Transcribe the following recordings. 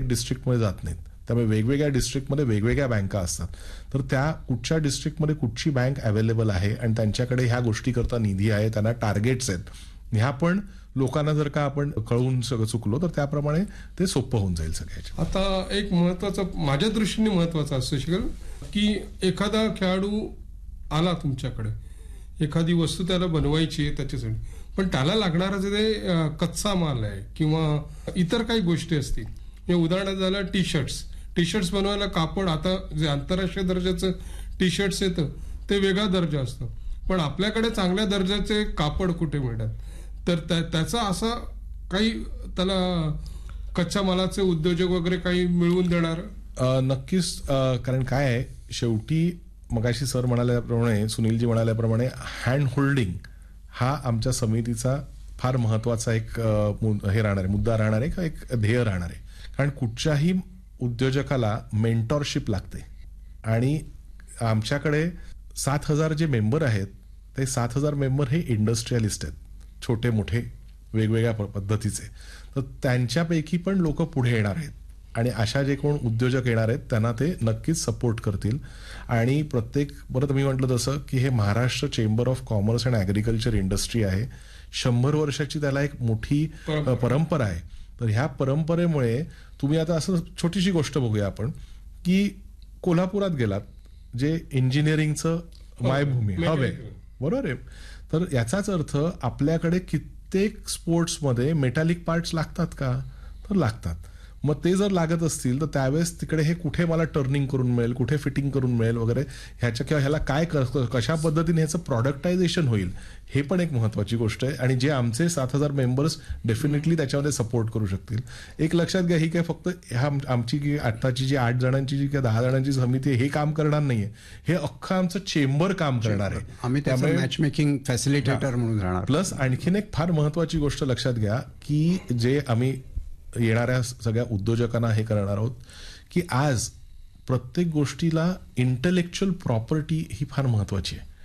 प्रत्येक डिस्ट्रिक्टमध्ये जात नाहीत. त्यामुळे वेगवेगळ्या डिस्ट्रिक्टमध्ये वेगवेगळ्या बँका असतात. तर त्या कुठच्या डिस्ट्रिक्टमध्ये कुठची बँक अवेलेबल आहे आणि त्यांच्याकडे ह्या गोष्टीकरता निधी आहे, त्यांना टार्गेट्स आहेत, ह्या पण लोकांना जर का आपण कळवून चुकलो तर त्याप्रमाणे ते सोपं होऊन जाईल सगळ्याच्या. आता एक महत्वाचं माझ्या दृष्टीने महत्वाचं असू शकेल की एखादा खेळाडू आला तुमच्याकडे, एखादी वस्तू त्याला बनवायची आहे त्याच्यासाठी, पण त्याला लागणारा जे कच्चा माल आहे किंवा इतर काही गोष्टी असतील, उदाहरणार्थ झालं टी शर्ट्स बनवायला कापड, आता जे आंतरराष्ट्रीय दर्जाचं टी शर्ट्स येतं ते वेगळा दर्जा असतो, पण आपल्याकडे चांगल्या दर्जाचे कापड कुठे मिळतात, तर त्याचा असा काही त्याला कच्च्या मालाचे उद्योजक वगैरे काही मिळवून देणार? नक्कीच. कारण काय आहे, शेवटी मगाशी सर म्हणाल्याप्रमाणे, सुनीलजी म्हणाल्याप्रमाणे हँड होल्डिंग हा आमच्या समितीचा फार महत्वाचा एक हे राहणार आहे, मुद्दा राहणार आहे, एक ध्येय राहणार आहे. कारण कुठच्याही उद्योजकाला मेंटॉरशिप लागते आणि आमच्याकडे 7,000 जे मेंबर आहेत ते 7,000 मेंबर हे इंडस्ट्रियलिस्ट आहेत, छोटे मोठे वेगवेगळ्या पद्धतीचे. तर त्यांच्यापैकी पण लोक पुढे येणार आहेत आणि अशा जे कोण उद्योजक येणार आहेत त्यांना ते नक्कीच सपोर्ट करतील. आणि प्रत्येक, बरं तुम्ही म्हटलं तसं की हे Maharashtra chamber of commerce and agriculture industry आहे, 100 वर्षाची त्याला एक मोठी परंपरा आहे. तर ह्या परंपरेमुळे तुम्ही आता असं छोटीशी गोष्ट बघूया आपण की कोल्हापुरात गेलात, जे इंजिनिअरिंगचं मायभूमी हवे, बरोबर आहे. तर याचाच अर्थ आपल्याकडे कित्येक स्पोर्ट्समध्ये मेटॅलिक पार्ट्स लागतात का, तर लागतात. मग ते जर लागत असतील तर त्यावेळेस तिकडे हे कुठे मला टर्निंग करून मिळेल, कुठे फिटिंग करून मिळेल वगैरे, ह्याच्या किंवा ह्याला काय कशा पद्धतीने ह्याचं प्रॉडक्टायझेशन होईल, हे पण एक महत्वाची गोष्ट आहे. आणि जे आमचे 7,000 मेंबर्स डेफिनेटली त्याच्यामध्ये सपोर्ट करू शकतील. एक लक्षात घ्या, ही काय फक्त आमची आत्ताची जी 8 जणांची जी 10 जणांची समिती आहे हे काम करणार नाहीये, हे अख्खं आमचं चेंबर काम करणार आहे. आम्ही त्यामुळे मॅच मेकिंग फॅसिलिटेटर म्हणून राहणार. प्लस आणखीन एक फार महत्वाची गोष्ट लक्षात घ्या की जे आम्ही येणाऱ्या सगळ्या उद्योजकांना हे करणार आहोत की आज प्रत्येक गोष्टीला इंटलेक्च्युअल प्रॉपर्टी ही फार महत्वाची आहे.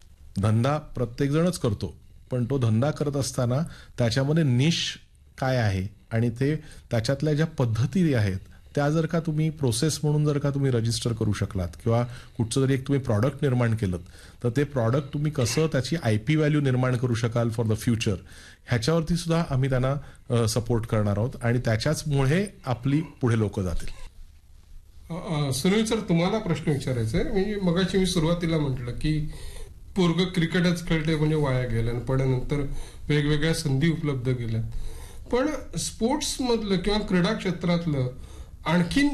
धंदा प्रत्येक जणच करतो, पण तो धंदा करत असताना त्याच्यामध्ये निश काय आहे आणि ते त्याच्यातल्या ज्या पद्धती आहेत त्या जर का तुम्ही प्रोसेस म्हणून जर का तुम्ही रजिस्टर करू शकलात किंवा कुठचं जरी एक तुम्ही प्रॉडक्ट निर्माण केलं तर ते प्रॉडक्ट तुम्ही कसं त्याची IP व्हॅल्यू निर्माण करू शकाल फॉर द फ्युचर, ह्याच्यावरती सुद्धा आम्ही त्यांना सपोर्ट करणार आहोत आणि त्याच्याचमुळे आपली पुढे लोक जातील. सुनील सर, तुम्हाला प्रश्न विचारायचा आहे. म्हणजे मगाशी मी सुरुवातीला म्हटलं की पोरग क्रिकेटच खेळते म्हणजे वाया गेलं, पण नंतर वेगवेगळ्या संधी उपलब्ध केल्या, पण स्पोर्ट्स मधलं किंवा क्रीडा क्षेत्रातलं आणखीन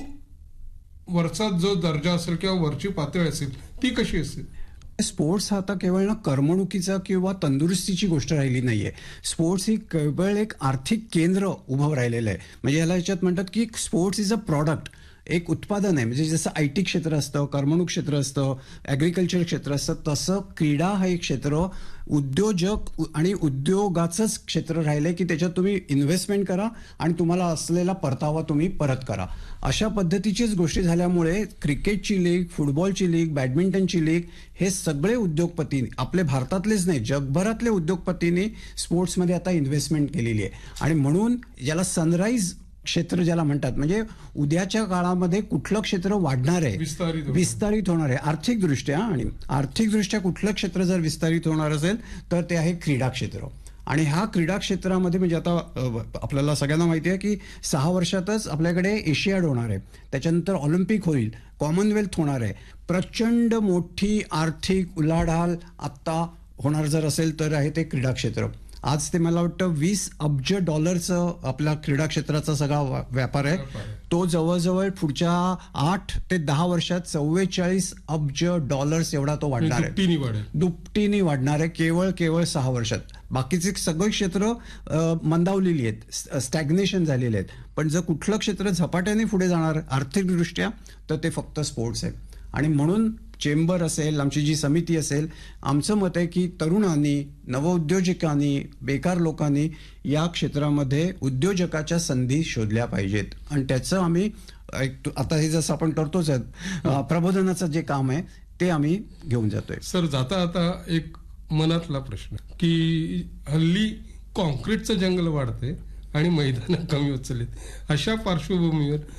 वरचा जो दर्जा असेल किंवा वरची पातळी असेल ती कशी असेल? स्पोर्ट्स हा आता केवळ ना करमणुकीचा किंवा तंदुरुस्तीची गोष्ट राहिली नाहीये. स्पोर्ट्स ही केवळ एक आर्थिक केंद्र उभं राहिलेलं आहे. म्हणजे याला याच्यात म्हणतात की स्पोर्ट्स इज अ प्रॉडक्ट, एक उत्पादन आहे. म्हणजे जसं IT क्षेत्र असतं, करमणूक क्षेत्र असतं, ॲग्रिकल्चर क्षेत्र असतं, तसं क्रीडा हा एक क्षेत्र उद्योजक आणि उद्योगाचंच क्षेत्र राहिलंय की त्याच्यात तुम्ही इन्व्हेस्टमेंट करा आणि तुम्हाला असलेला परतावा तुम्ही परत करा. अशा पद्धतीचीच गोष्टी झाल्यामुळे क्रिकेटची लीग, फुटबॉलची लीग, बॅडमिंटनची लीग, हे सगळे उद्योगपती, आपले भारतातलेच नाही जगभरातले उद्योगपतींनी स्पोर्ट्समध्ये आता इन्व्हेस्टमेंट केलेली आहे. आणि म्हणून याला सनराईज क्षेत्र ज्याला म्हणतात, म्हणजे उद्याच्या काळामध्ये कुठलं क्षेत्र वाढणार आहे, विस्तारित होणार आहे आर्थिकदृष्ट्या, आणि आर्थिकदृष्ट्या कुठलं क्षेत्र जर विस्तारित होणार असेल तर ते आहे क्रीडा क्षेत्र. आणि ह्या क्रीडा क्षेत्रामध्ये म्हणजे आता आपल्याला सगळ्यांना माहिती आहे की 6 वर्षातच आपल्याकडे एशियाड होणार आहे, त्याच्यानंतर ऑलिम्पिक होईल, कॉमनवेल्थ होणार आहे. प्रचंड मोठी आर्थिक उलाढाल आत्ता होणार जर असेल तर आहे ते क्रीडा क्षेत्र. आज ते मला वाटतं $20 अब्ज आपल्या क्रीडा क्षेत्राचा सगळा व्यापार आहे. तो जवळजवळ पुढच्या 8 ते 10 वर्षात $44 अब्ज एवढा तो वाढणार आहे, दुपटीने वाढणार आहे केवळ 6 वर्षात. बाकीचे सगळे क्षेत्र मंदावलेली आहेत, स्टॅग्नेशन झालेले आहेत. पण जर कुठलं क्षेत्र झपाट्याने पुढे जाणार आर्थिकदृष्ट्या तर ते फक्त स्पोर्ट्स आहे. आणि म्हणून चेंबर असेल, आमची जी समिती असेल, आमचं मत आहे की तरुणांनी, नवउद्योजकांनी, बेकार लोकांनी या क्षेत्रामध्ये उद्योजकाच्या संधी शोधल्या पाहिजेत. आणि त्याचं आम्ही आता हे जसं आपण करतोच प्रबोधनाचं जे काम आहे ते आम्ही घेऊन जातोय. सर, जाता आता एक मनातला प्रश्न की हल्ली कॉन्क्रीटचं जंगल वाढते आणि मैदानं कमी होत चाललीत, अशा पार्श्वभूमीवर